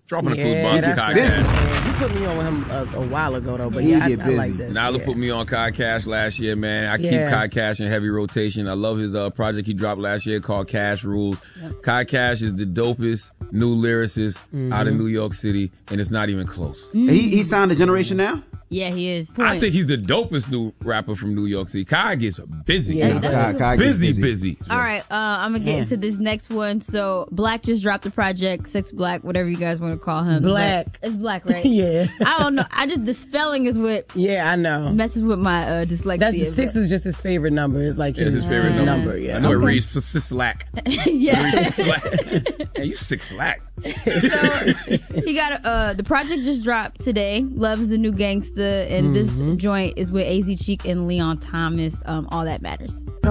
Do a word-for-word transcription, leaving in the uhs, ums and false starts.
Dropping yeah, the clues about that's Kai nice. Cash. You put me on with him a, a while ago, though. But He yeah, I, get I busy. like this. Nyla yeah. put me on Kai Cash last year, man. I Yeah. keep Kai Cash in heavy rotation. I love his uh, project he dropped last year called Cash Rules. Yep. Kai Cash is the dopest new lyricist mm-hmm. out of New York City, and it's not even close. Mm. He, he signed to Generation Now? Yeah, he is. I think he's the dopest new rapper from New York City. Kai gets busy. Yeah, Kai, Kai busy, busy, busy. All right, uh, I'm going to get yeah. into this next one. So, Black just dropped a project, Six Black, whatever you guys want to call him. Black. But it's Black, right? yeah. I don't know. I just, the spelling is what yeah, I know. messes with my uh, dyslexia. That's the six is just his favorite number. It's like yeah, his, his favorite number. number. Yeah. I know okay. it reads Slack. yeah. Six Slack. Hey, you Six Slack. So, he got uh, the project just dropped today. Love is the New Gangsta, and mm-hmm. this joint is with A Z Cheek and Leon Thomas. Um, All That Matters.